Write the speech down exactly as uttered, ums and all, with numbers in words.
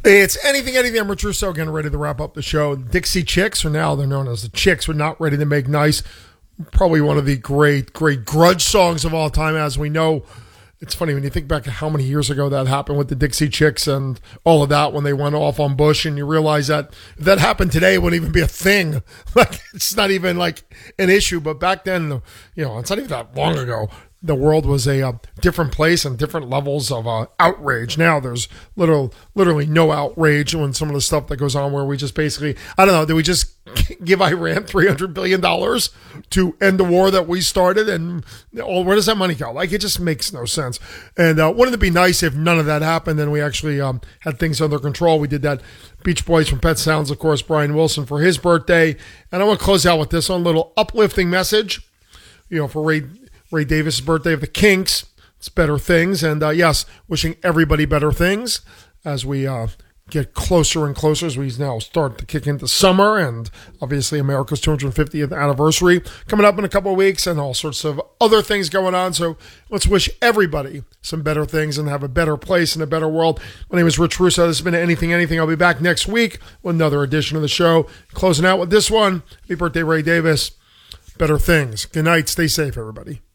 It's anything, anything. I'm Rich Russo, getting ready to wrap up the show. Dixie Chicks, or now they're known as the Chicks, were Not Ready to Make Nice. Probably one of the great, great grudge songs of all time. As we know, it's funny when you think back how many years ago that happened with the Dixie Chicks and all of that when they went off on Bush, and you realize that if that happened today, it wouldn't even be a thing. Like, it's not even like an issue. But back then, you know, it's not even that long ago. The world was a uh, different place and different levels of uh, outrage. Now there's little, literally no outrage when some of the stuff that goes on where we just basically, I don't know, did we just give Iran three hundred billion dollars to end the war that we started? And oh, where does that money go? Like, it just makes no sense. And uh, wouldn't it be nice if none of that happened and we actually um, had things under control? We did that. Beach Boys from Pet Sounds, of course, Brian Wilson for his birthday. And I want to close out with this one little uplifting message, you know, for Ray Ray Davis' birthday of the Kinks. It's Better Things. And uh, yes, wishing everybody better things as we uh, get closer and closer as we now start to kick into summer and obviously America's two hundred fiftieth anniversary coming up in a couple of weeks and all sorts of other things going on. So let's wish everybody some better things and have a better place and a better world. My name is Rich Russo. This has been Anything, Anything. I'll be back next week with another edition of the show. Closing out with this one. Happy birthday, Ray Davis. Better things. Good night. Stay safe, everybody.